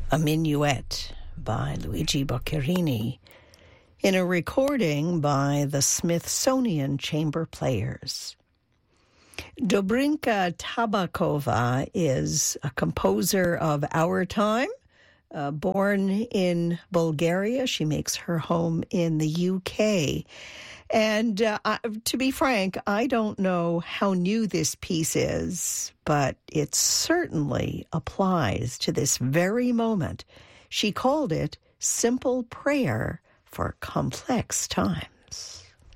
a minuet by Luigi Boccherini in a recording by the Smithsonian Chamber Players. Dobrinka Tabakova is a composer of our time. Born in Bulgaria, she makes her home in the UK. And to be frank, I don't know how new this piece is, but it certainly applies to this very moment. She called it Simple Prayer for Complex Times.